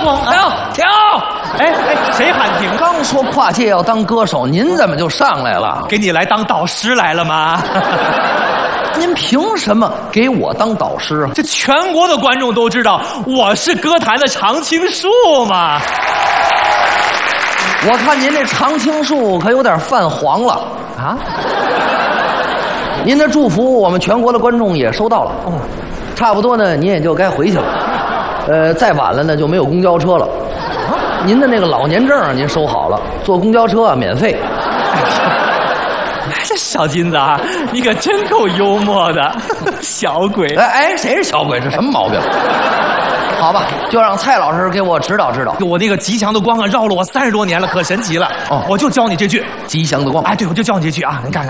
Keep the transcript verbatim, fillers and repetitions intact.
光， 停停！ 哎哎，谁喊停？ 刚说跨界要当歌手，您怎么就上来了？ 给你来当导师来了吗？ 您凭什么给我当导师啊？ 这全国的观众都知道我是歌坛的常青树嘛。 我看您这常青树可有点泛黄了啊！您的祝福我们全国的观众也收到了，哦，差不多呢，您也就该回去了。呃，再晚了呢就没有公交车了。您的那个老年证啊您收好了，坐公交车啊免费。 这小金子啊，你可真够幽默的，小鬼！ 哎哎，谁是小鬼？这什么毛病？好吧，就让蔡老师给我指导指导。 我那个吉祥的光啊，绕了我三十多年了，可神奇了。哦，我就教你这句吉祥的光。 哎，对，我就教你这句啊，你看看。